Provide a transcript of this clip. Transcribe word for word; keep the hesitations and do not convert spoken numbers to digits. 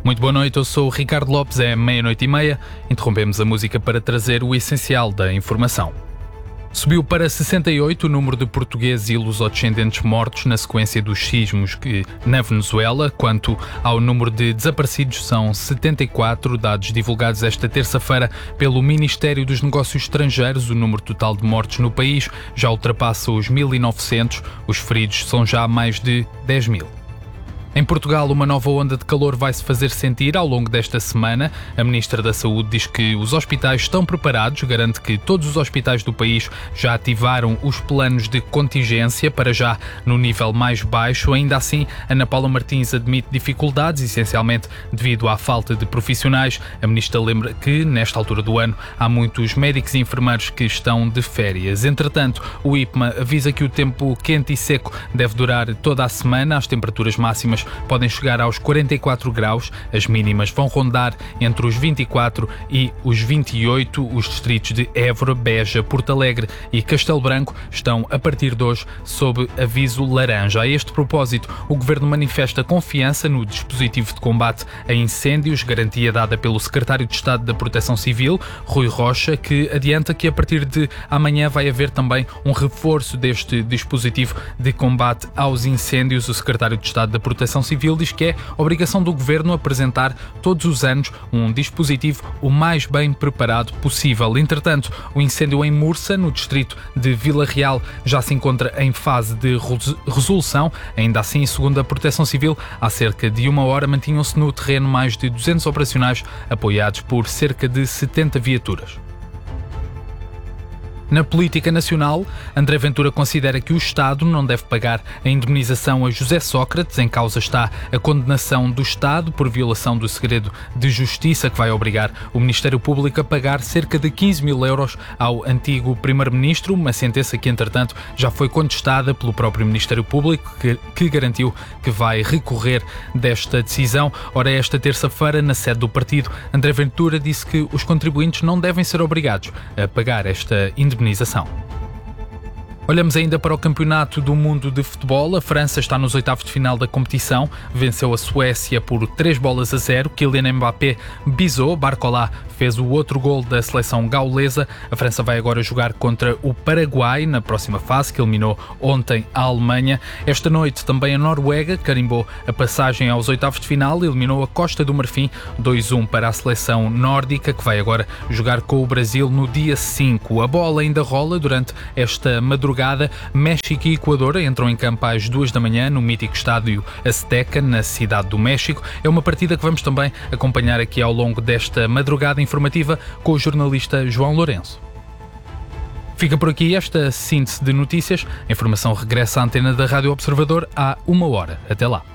Muito boa noite, eu sou o Ricardo Lopes, é meia-noite e meia. Interrompemos a música para trazer o essencial da informação. Subiu para sessenta e oito o número de portugueses e lusodescendentes mortos na sequência dos sismos que, na Venezuela. Quanto ao número de desaparecidos, são setenta e quatro, dados divulgados esta terça-feira pelo Ministério dos Negócios Estrangeiros. O número total de mortos no país já ultrapassa os mil e novecentos, os feridos são já mais de dez mil. Em Portugal, uma nova onda de calor vai se fazer sentir ao longo desta semana. A Ministra da Saúde diz que os hospitais estão preparados, garante que todos os hospitais do país já ativaram os planos de contingência, para já no nível mais baixo. Ainda assim, Ana Paula Martins admite dificuldades, essencialmente devido à falta de profissionais. A Ministra lembra que, nesta altura do ano, há muitos médicos e enfermeiros que estão de férias. Entretanto, o I P M A avisa que o tempo quente e seco deve durar toda a semana. As temperaturas máximas podem chegar aos quarenta e quatro graus, as mínimas vão rondar entre os vinte e quatro e os vinte e oito. Os distritos de Évora, Beja, Porto Alegre e Castelo Branco estão, a partir de hoje, sob aviso laranja. A este propósito, o Governo manifesta confiança no dispositivo de combate a incêndios, garantia dada pelo Secretário de Estado da Proteção Civil, Rui Rocha, que adianta que a partir de amanhã vai haver também um reforço deste dispositivo de combate aos incêndios. O Secretário de Estado da Proteção Civil diz que é obrigação do Governo apresentar todos os anos um dispositivo o mais bem preparado possível. Entretanto, o incêndio em Mursa, no distrito de Vila Real, já se encontra em fase de resolução. Ainda assim, segundo a Proteção Civil, há cerca de uma hora mantinham-se no terreno mais de duzentos operacionais, apoiados por cerca de setenta viaturas. Na política nacional, André Ventura considera que o Estado não deve pagar a indemnização a José Sócrates. Em causa está a condenação do Estado por violação do segredo de justiça, que vai obrigar o Ministério Público a pagar cerca de quinze mil euros ao antigo Primeiro-Ministro, uma sentença que, entretanto, já foi contestada pelo próprio Ministério Público, que, que garantiu que vai recorrer desta decisão. Ora, esta terça-feira, na sede do partido, André Ventura disse que os contribuintes não devem ser obrigados a pagar esta indemnização. Olhamos ainda para o Campeonato do Mundo de Futebol. A França está nos oitavos de final da competição. Venceu a Suécia por três bolas a zero. Kylian Mbappé bisou. Barcola fez o outro gol da seleção gaulesa. A França vai agora jogar contra o Paraguai na próxima fase, que eliminou ontem a Alemanha. Esta noite também a Noruega carimbou a passagem aos oitavos de final. Eliminou a Costa do Marfim, dois a um para a seleção nórdica, que vai agora jogar com o Brasil no dia cinco. A bola ainda rola durante esta madrugada. México e Equador entram em campo às duas da manhã no mítico estádio Azteca, na cidade do México. É uma partida que vamos também acompanhar aqui ao longo desta madrugada informativa com o jornalista João Lourenço. Fica por aqui esta síntese de notícias. A informação regressa à antena da Rádio Observador há uma hora. Até lá.